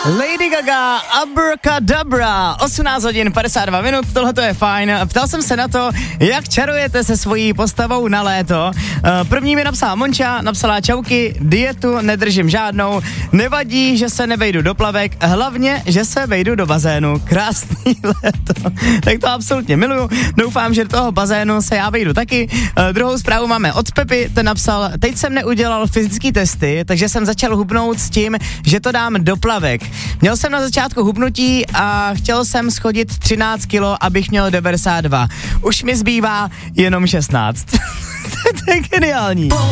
Lady Gaga, Abracadabra, 18 hodin 52 minut, tohle to je fajn. Ptal jsem se na to, jak čarujete se svojí postavou na léto. První mi napsala Monča, napsala čauky, dietu nedržím žádnou, nevadí, že se nevejdu do plavek, hlavně, že se vejdu do bazénu. Krásný léto. Tak to absolutně miluju, doufám, že do toho bazénu se já vejdu taky. Druhou zprávu máme od Pepy, ten napsal, teď jsem neudělal fyzický testy, takže jsem začal hubnout s tím, že to dám do plavek. Měl jsem na začátku hubnutí a chtěl jsem schodit 13 kilo, abych měl 92. Už mi zbývá jenom 16. To je geniální.